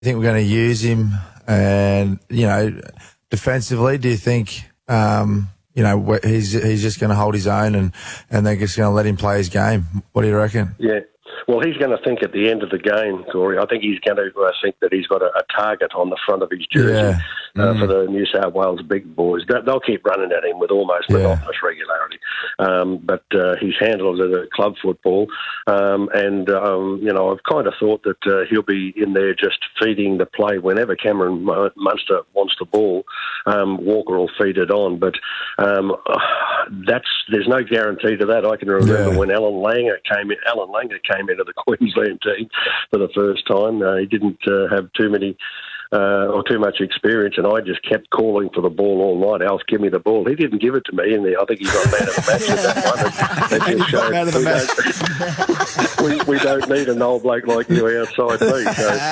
I think we're going to use him, and defensively, do you think he's just going to hold his own and they're just going to let him play his game? What do you reckon? Yeah. Well, he's going to think at the end of the game, Corey. I think he's going to think that he's got a target on the front of his jersey for the New South Wales big boys. They'll keep running at him with almost monotonous regularity. But he's handled it at club football. I've kind of thought that he'll be in there just feeding the play whenever Cameron Munster wants the ball. Walker will feed it on. But there's no guarantee to that. I can remember when Alan Langer came into the Queensland team for the first time. He didn't have too much experience, and I just kept calling for the ball all night. Alf, give me the ball. He didn't give it to me, and I think he got man of the match at that one. We don't need an old bloke like you outside me.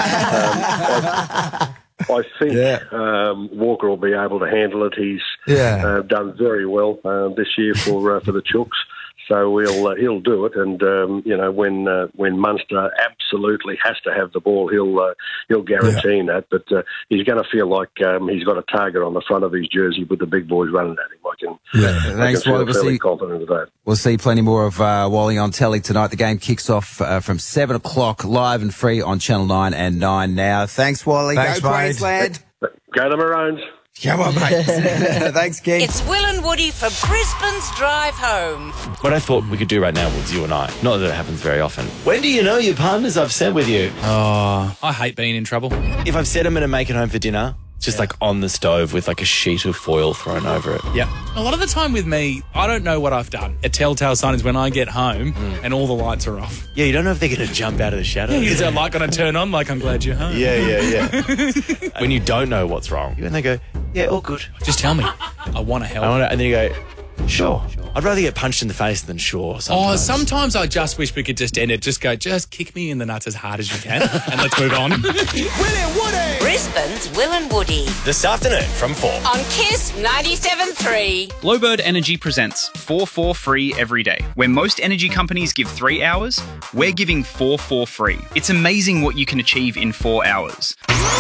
So, I think Walker will be able to handle it. He's done very well this year for the Chooks. So he'll do it, and when Munster absolutely has to have the ball, he'll guarantee that. But he's going to feel like he's got a target on the front of his jersey with the big boys running at him. I can feel fairly confident of that. We'll see plenty more of Wally on telly tonight. The game kicks off from 7 o'clock, live and free on Channel 9 and 9 Now. Thanks, Wally. Thanks, Go mate. Queensland. Go the Maroons. Come on, mate. Thanks, Keith. It's Will and Woody for Brisbane's Drive Home. What I thought we could do right now was you and I. Not that it happens very often. When do you know your partner's upset with you? Oh, I hate being in trouble. If I've said I'm going to make it home for dinner, just like on the stove with like a sheet of foil thrown over it. Yeah. A lot of the time with me, I don't know what I've done. A telltale sign is when I get home and all the lights are off. Yeah, you don't know if they're going to jump out of the shadows. Yeah, is that light going to turn on like I'm glad you're home? Yeah. When you don't know what's wrong, and they go, yeah, all good. Just tell me. I want to help. And then you go, sure. I'd rather get punched in the face than sure. Sometimes I just wish we could just end it. Just kick me in the nuts as hard as you can and let's move on. Will and Woody. Brisbane's Will and Woody. This afternoon from 4. On KISS 97.3. Glowbird Energy presents 4 for free every day. Where most energy companies give 3 hours, we're giving 4 for free. It's amazing what you can achieve in 4 hours.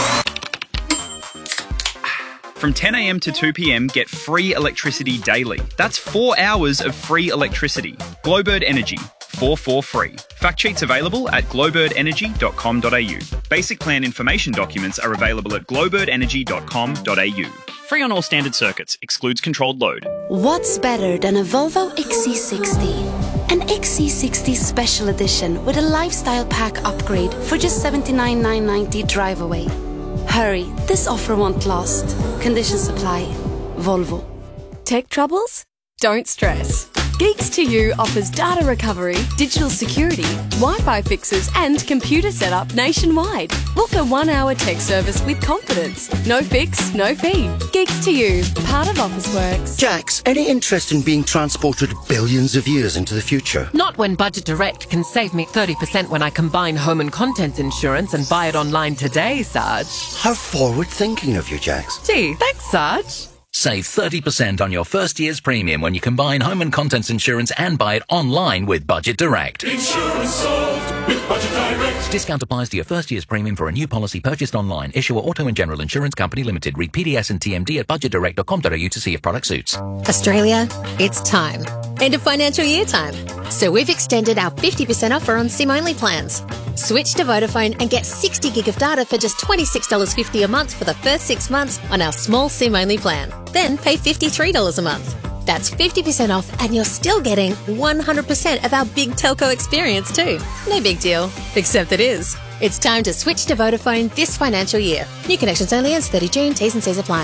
From 10 a.m. to 2 p.m, get free electricity daily. That's 4 hours of free electricity. Glowbird Energy, 4 for free. Fact sheets available at glowbirdenergy.com.au. Basic plan information documents are available at glowbirdenergy.com.au. Free on all standard circuits, excludes controlled load. What's better than a Volvo XC60? An XC60 Special Edition with a lifestyle pack upgrade for just $79,990 drive away. Hurry, this offer won't last. Conditions apply. Volvo. Tech troubles? Don't stress. Geeks2U offers data recovery, digital security, Wi-Fi fixes and computer setup nationwide. Book a 1-hour tech service with confidence. No fix, no fee. Geeks2U, part of Officeworks. Jax, any interest in being transported billions of years into the future? Not when Budget Direct can save me 30% when I combine home and contents insurance and buy it online today, Sarge. How forward-thinking of you, Jax. Gee, thanks, Sarge. Save 30% on your first year's premium when you combine home and contents insurance and buy it online with Budget Direct. Insurance solved with Budget Direct. Discount applies to your first year's premium for a new policy purchased online. Issuer Auto and General Insurance Company Limited. Read PDS and TMD at budgetdirect.com.au to see if product suits. Australia, it's time. End of financial year time. So we've extended our 50% offer on SIM-only plans. Switch to Vodafone and get 60 gig of data for just $26.50 a month for the first 6 months on our small SIM-only plan. Then pay $53 a month. That's 50% off and you're still getting 100% of our big telco experience too. No big deal, except it is. It's time to switch to Vodafone this financial year. New connections only ends 30 June. T's and C's apply.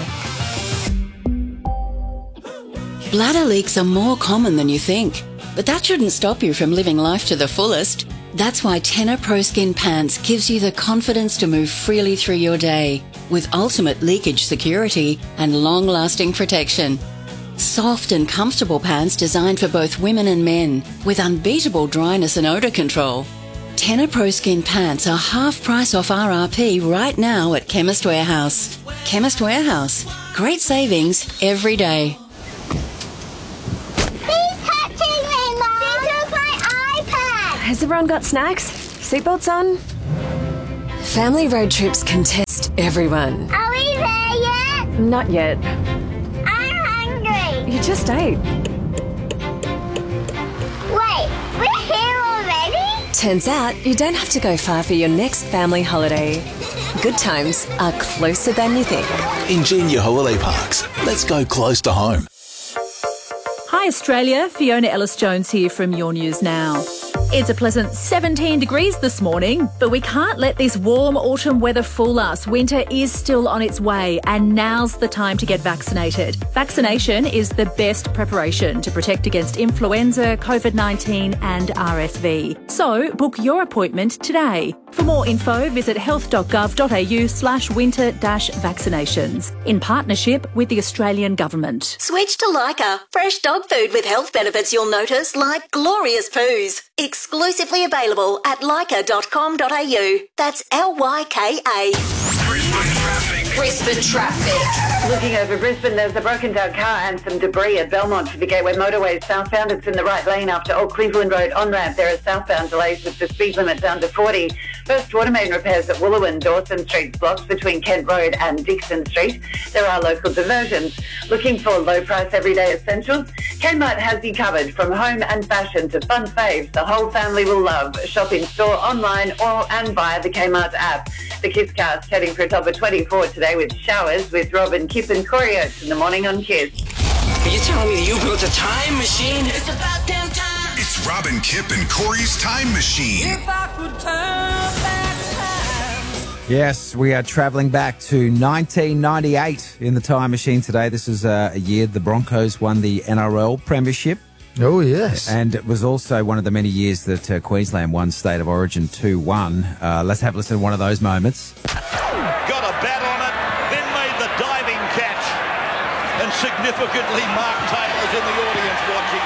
Bladder leaks are more common than you think, but that shouldn't stop you from living life to the fullest. That's why Tenor Pro Skin Pants gives you the confidence to move freely through your day with ultimate leakage security and long-lasting protection. Soft and comfortable pants designed for both women and men with unbeatable dryness and odor control. Tenor Pro Skin Pants are half price off RRP right now at Chemist Warehouse. Chemist Warehouse. Great savings every day. Has everyone got snacks? Seatbelts on? Family road trips can test everyone. Are we there yet? Not yet. I'm hungry. You just ate. Wait, we're here already? Turns out you don't have to go far for your next family holiday. Good times are closer than you think. In Genia Holiday Parks, let's go close to home. Hi Australia, Fiona Ellis-Jones here from Your News Now. It's a pleasant 17 degrees this morning, but we can't let this warm autumn weather fool us. Winter is still on its way, and now's the time to get vaccinated. Vaccination is the best preparation to protect against influenza, COVID-19 and RSV. So book your appointment today. For more info, visit health.gov.au/winter-vaccinations in partnership with the Australian Government. Switch to Lyca. Fresh dog food with health benefits you'll notice, like glorious poos. Exclusively available at lyca.com.au. That's Lyka. Brisbane traffic. Looking over Brisbane, there's a broken down car and some debris at Belmont to the Gateway Motorway southbound. It's in the right lane after Old Cleveland Road on-ramp. There are southbound delays with the speed limit down to 40. First water main repairs at Wooloowin, Dawson Street blocks between Kent Road and Dixon Street. There are local diversions. Looking for low price everyday essentials? Kmart has you covered from home and fashion to fun faves the whole family will love. Shop in store, online or and via the Kmart app. The Kisscast heading for a top of 24 today with showers with Robin, Kip and Corey Oates in the morning on Kiss. Are you telling me you built a time machine? It's about damn time. It's Robin, Kip and Corey's Time Machine. If I could turn back time. Yes, we are travelling back to 1998 in the Time Machine today. This is a year the Broncos won the NRL Premiership. Oh, yes. And it was also one of the many years that Queensland won State of Origin 2-1. Let's have a listen to one of those moments. Got a bat on it, then made the diving catch. And significantly, Mark Taylor's in the audience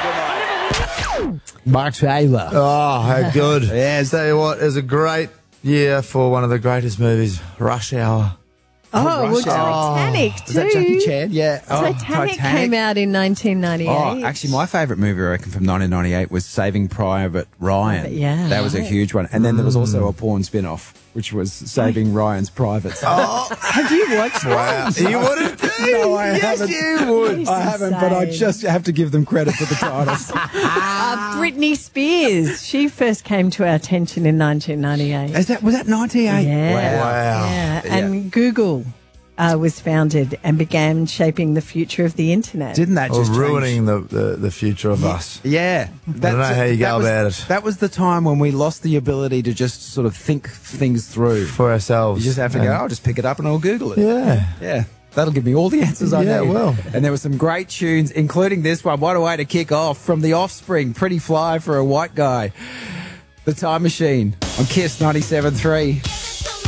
watching tonight. Mark Taylor. Oh, how good. Yeah, tell you what, it was a great year for one of the greatest movies, Rush Hour. Oh, well, Titanic too. Is that Jackie Chan? Yeah. Titanic came out in 1998. Oh, actually, my favourite movie, I reckon, from 1998 was Saving Private Ryan. Yeah. That was a huge one. And then there was also a porn spin-off, which was Saving Ryan's Privates. Oh, have you watched that? Wow. You wouldn't? No, I haven't. Yes, you would. I haven't, but I just have to give them credit for the titles. Britney Spears. She first came to our attention in 1998. Was that 98? Yeah. Wow. Yeah. And Google was founded and began shaping the future of the internet. Didn't that just ruining the future of us? Yeah. I don't know how you go about it. That was the time when we lost the ability to just sort of think things through. For ourselves. You just have to go, I'll just pick it up and I'll Google it. Yeah. Yeah. That'll give me all the answers I need. Yeah, it will. And there were some great tunes, including this one. What a way to kick off from The Offspring. Pretty fly for a white guy. The Time Machine on Kiss 97.3.